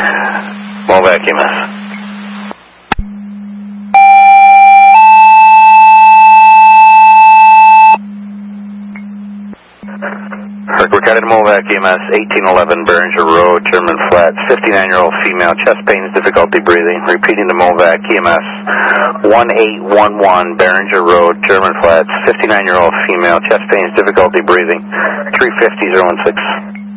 Movac EMS. Recorded Movac EMS, 1811 Behringer Road, German Flats, 59-year-old female, chest pains, difficulty breathing. Repeating to Movac EMS, 1811 Behringer Road, German Flats, 59-year-old female, chest pains, difficulty breathing, 350-016.